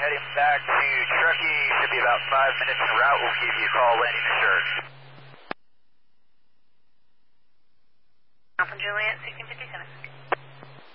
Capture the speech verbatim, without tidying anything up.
heading back to Truckee. Should be about five minutes en route. We'll give you a call landing assured.